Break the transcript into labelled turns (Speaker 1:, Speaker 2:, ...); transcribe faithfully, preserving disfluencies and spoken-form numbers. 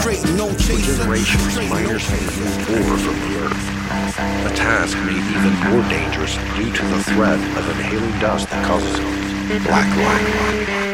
Speaker 1: For generations, miners may move ore from the earth. A task made even more dangerous due to the threat of inhaling dust that causes black lung.